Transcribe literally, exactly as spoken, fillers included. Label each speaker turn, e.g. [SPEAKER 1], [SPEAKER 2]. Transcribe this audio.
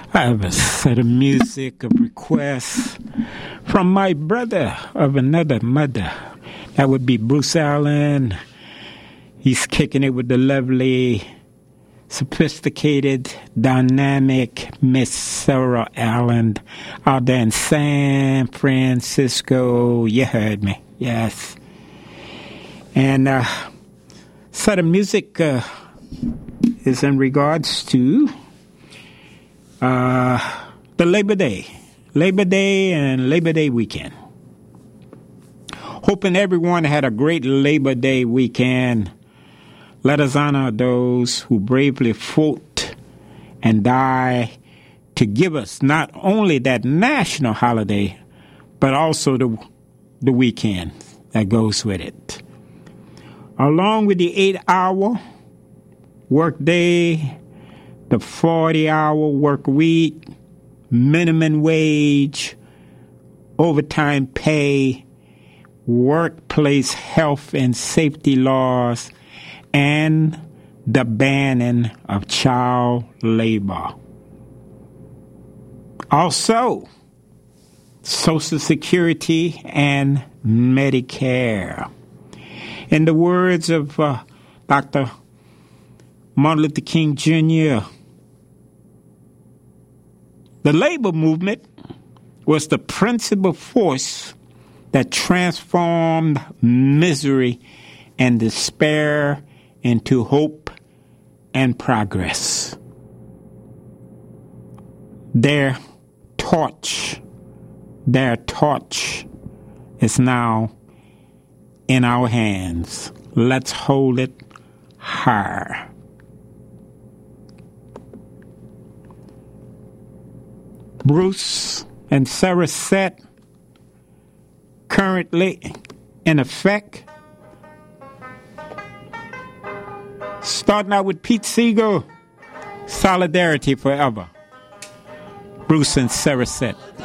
[SPEAKER 1] I have a set of music of requests from my brother of another mother. That would be Bruce Allen. He's kicking it with the lovely, sophisticated, dynamic Miss Sarah Allen out there in San Francisco. You heard me. Yes. And uh, set of music uh, is in regards to uh, the Labor Day. Labor Day and Labor Day weekend. Hoping everyone had a great Labor Day weekend. Let us honor those who bravely fought and died to give us not only that national holiday, but also the, the weekend that goes with it. Along with the eight-hour workday, the forty-hour work week, minimum wage, overtime pay, workplace health and safety laws, and the banning of child labor. Also, Social Security and Medicare. In the words of uh, Doctor Martin Luther King Junior, the labor movement was the principal force that transformed misery and despair into hope and progress. Their torch, their torch is now in our hands. Let's hold it high. Bruce and Sarah Set, currently in effect. Starting out with Pete Seeger, Solidarity Forever. Bruce and Sarah Set.